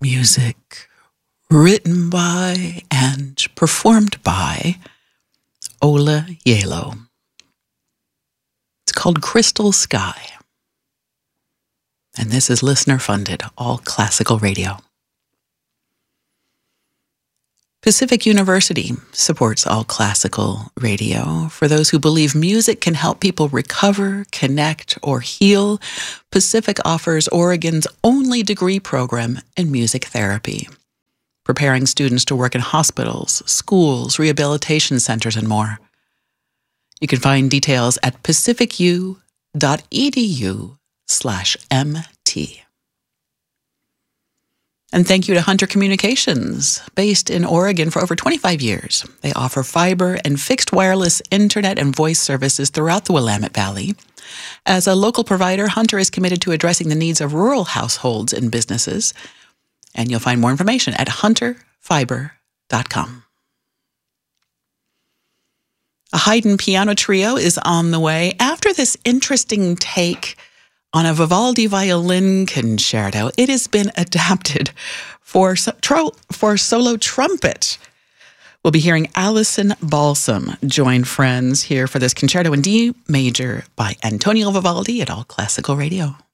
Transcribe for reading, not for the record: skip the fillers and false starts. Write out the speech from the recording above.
Music written by and performed by Ola Yalo. It's called Crystal Sky. And this is listener-funded, all classical radio. Pacific University supports all classical radio. For those who believe music can help people recover, connect, or heal, Pacific offers Oregon's only degree program in music therapy, preparing students to work in hospitals, schools, rehabilitation centers, and more. You can find details at pacificu.edu/MT. And thank you to Hunter Communications, based in Oregon for over 25 years. They offer fiber and fixed wireless internet and voice services throughout the Willamette Valley. As a local provider, Hunter is committed to addressing the needs of rural households and businesses. And you'll find more information at hunterfiber.com. A Haydn piano trio is on the way after this interesting take on a Vivaldi violin concerto. It has been adapted for solo trumpet. We'll be hearing Alison Balsam join friends here for this concerto in D major by Antonio Vivaldi at All Classical Radio.